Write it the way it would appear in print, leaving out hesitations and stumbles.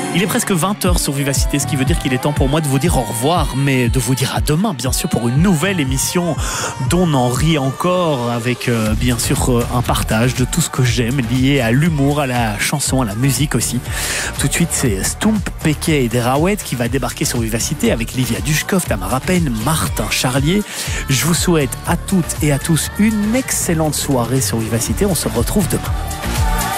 Il est presque 20h sur Vivacité, ce qui veut dire qu'il est temps pour moi de vous dire au revoir, mais de vous dire à demain, bien sûr, pour une nouvelle émission dont on en rit encore avec, bien sûr, un partage de tout ce que j'aime lié à l'humour, à la chanson, à la musique aussi. Tout de suite, c'est Stump Pequet et des Raouettes qui va débarquer sur Vivacité avec Livia Dushkov, Tamara Penn, Martin Charlier. Je vous souhaite à toutes et à tous une excellente soirée sur Vivacité. On se retrouve demain.